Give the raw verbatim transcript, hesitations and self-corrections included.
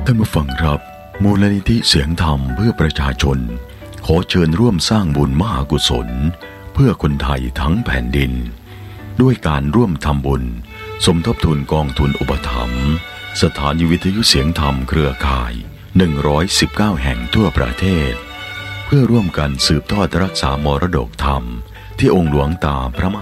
ท่านผู้ฟังครับมูลนิธิเสียงธรรมเพื่อประชาชนขอเชิญร่วมสร้างบุญมหากุศลเพื่อคนไทยทั้งแผ่นดินด้วยการร่วมทำบุญสมทบทุนกองทุนอุปถัมภ์สถานีวิทยุเสียงธรรมเครือข่ายหนึ่งร้อยสิบเก้าแห่งทั่วประเทศเพื่อร่วมกันสืบทอดรักษามรดกธรรมที่องค์หลวงตาพระม